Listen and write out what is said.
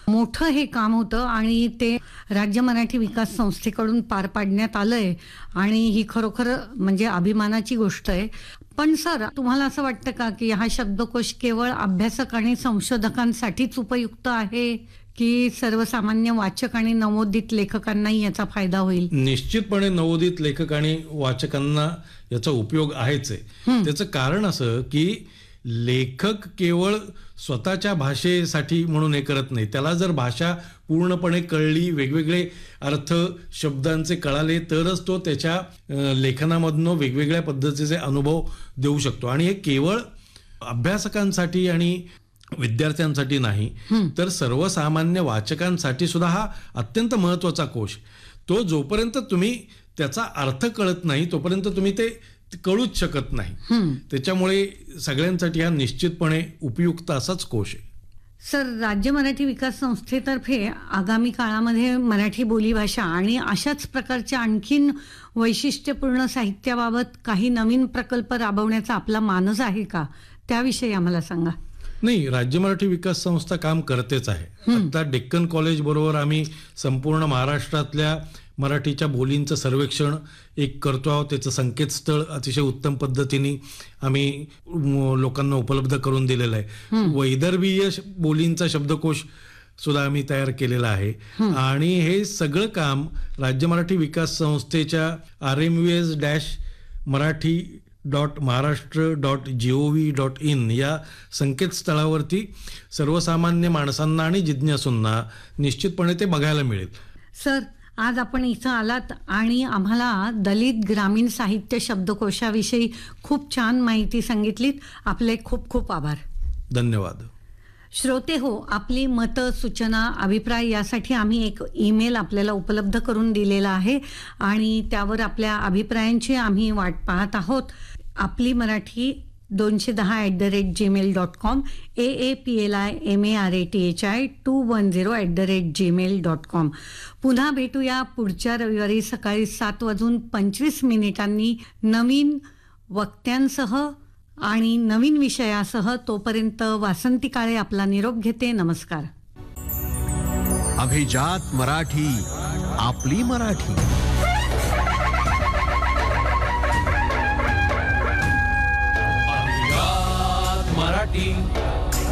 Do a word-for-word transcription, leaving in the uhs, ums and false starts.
मोठं हे काम होतं आणि ते राज्य मराठी विकास संस्थेकडून पार पाडण्यात आलंय आणि ही खरोखर म्हणजे अभिमानाची गोष्ट आहे. पण सर, तुम्हाला असं वाटतं का की हा शब्दकोश केवळ अभ्यासक आणि संशोधकांसाठीच उपयुक्त आहे की सर्वसामान्य वाचक आणि नवोदित लेखकांनाही याचा फायदा होईल? निश्चितपणे नवोदित लेखक आणि वाचकांना याचा उपयोग आहेच आहे. त्याचं कारण असं की लेखक केवळ स्वतःच्या भाषेसाठी म्हणून हे करत नाही. त्याला जर भाषा पूर्णपणे कळली, वेगवेगळे अर्थ शब्दांचे कळाले, तरच तो त्याच्या लेखनामधनं वेगवेगळ्या पद्धतीचे अनुभव देऊ शकतो. आणि हे केवळ अभ्यासकांसाठी आणि विद्यार्थ्यांसाठी नाही, तर सर्वसामान्य वाचकांसाठी सुद्धा हा अत्यंत महत्वाचा कोश. तो जोपर्यंत तुम्ही त्याचा अर्थ कळत नाही तोपर्यंत तुम्ही ते कळूच शकत नाही. त्याच्यामुळे सगळ्यांसाठी हा निश्चितपणे उपयुक्त असाच कोश आहे. सर, राज्य मराठी विकास संस्थेतर्फे आगामी काळामध्ये मराठी बोलीभाषा आणि अशाच प्रकारच्या आणखीन वैशिष्ट्यपूर्ण साहित्याबाबत काही नवीन प्रकल्प राबवण्याचा आपला मानस आहे का? त्याविषयी आम्हाला सांगा. नाही, राज्य मराठी विकास संस्था काम करतेच आहे. आता डेक्कन कॉलेज बरोबर आम्ही संपूर्ण महाराष्ट्रातल्या मराठीच्या बोलींचं सर्वेक्षण एक करतो आहोत. त्याचं संकेतस्थळ अतिशय उत्तम पद्धतीने आम्ही लोकांना उपलब्ध करून दिलेलं आहे. वैदर्भीय बोलींचा शब्दकोश सुद्धा आम्ही तयार केलेला आहे. आणि हे सगळं काम राज्य मराठी विकास संस्थेच्या R M U S dash Marathi dot Maharashtra dot G O V dot in या संकेतस्थळावरती सर्वसामान्य माणसांना आणि जिज्ञासूंना निश्चितपणे ते बघायला मिळेल. सर, आज आपण इथं आलात आणि आम्हाला दलित ग्रामीण साहित्य शब्दकोशाविषयी खूप छान माहिती सांगितलीत. आपले खूप खूप आभार. धन्यवाद. श्रोते हो, आपली मतं, सूचना, अभिप्राय यासाठी आम्ही एक ईमेल आपल्याला उपलब्ध करून दिलेला आहे आणि त्यावर आपल्या अभिप्रायांची आम्ही वाट पाहत आहोत. आपली मराठी दोनशे दहा at the rate Gmail dot com, A A P L I M A R A T H I to one zero at the rate Gmail dot com. पुन्हा भेटूया पुढच्या रविवारी सकाळी सात वाजून पंचवीस मिनिटांनी नवीन वक्त्यांसह आणि नवीन विषयासह. तोपर्यंत वासंती काळे आपला निरोप घेते. नमस्कार. अभिजात मराठी, आपली मराठी. अभिजात मराठी.